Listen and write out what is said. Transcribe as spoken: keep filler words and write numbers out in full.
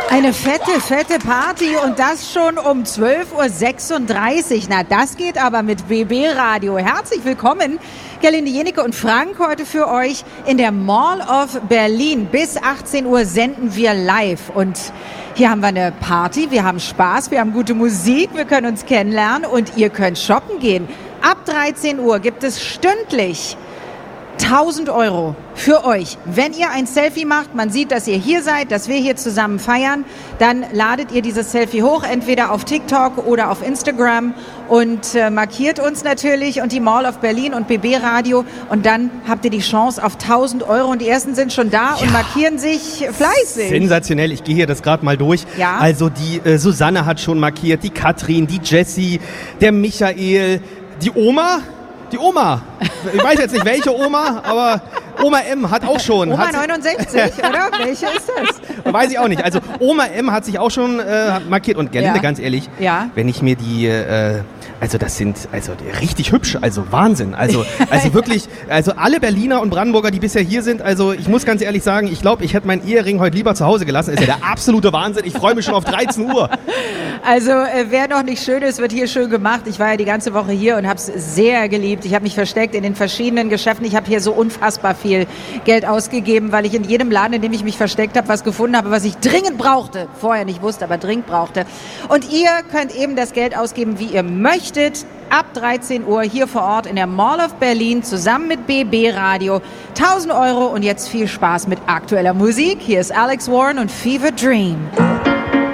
Eine fette, fette Party und das schon um zwölf Uhr sechsunddreißig. Na, das geht aber mit B B Radio. Herzlich willkommen, Gerlinde Jenike und Frank, heute für euch in der Mall of Berlin. Bis achtzehn Uhr senden wir live und hier haben wir eine Party, wir haben Spaß, wir haben gute Musik, wir können uns kennenlernen und ihr könnt shoppen gehen. Ab dreizehn Uhr gibt es stündlich tausend Euro für euch. Wenn ihr ein Selfie macht, man sieht, dass ihr hier seid, dass wir hier zusammen feiern, dann ladet ihr dieses Selfie hoch, entweder auf TikTok oder auf Instagram und äh, markiert uns natürlich und die Mall of Berlin und B B Radio und dann habt ihr die Chance auf tausend Euro und die ersten sind schon da ja. und markieren sich fleißig. Sensationell, ich gehe hier das gerade mal durch. Ja. Also die äh, Susanne hat schon markiert, die Katrin, die Jessie, der Michael, die Oma. Die Oma. Ich weiß jetzt nicht, welche Oma, aber Oma M hat auch schon. Oma hat neunundsechzig, oder? Welche ist das? Weiß ich auch nicht. Also Oma M hat sich auch schon äh, markiert. Und Gerlinde, ja. ganz ehrlich, ja. wenn ich mir die, äh, also das sind also richtig hübsch, also Wahnsinn. Also, also wirklich, also alle Berliner und Brandenburger, die bisher hier sind, also ich muss ganz ehrlich sagen, ich glaube, ich hätte meinen Ehering heute lieber zu Hause gelassen. Ist ja der absolute Wahnsinn. Ich freue mich schon auf dreizehn Uhr. Also äh, wer noch nicht schön ist, wird hier schön gemacht. Ich war ja die ganze Woche hier und habe es sehr geliebt. Ich habe mich versteckt in den verschiedenen Geschäften. Ich habe hier so unfassbar viel Geld ausgegeben, weil ich in jedem Laden, in dem ich mich versteckt habe, was gefunden habe, was ich dringend brauchte. Vorher nicht wusste, aber dringend brauchte. Und ihr könnt eben das Geld ausgeben, wie ihr möchtet. Ab dreizehn Uhr hier vor Ort in der Mall of Berlin zusammen mit B B Radio. tausend Euro und jetzt viel Spaß mit aktueller Musik. Hier ist Alex Warren und Fever Dream.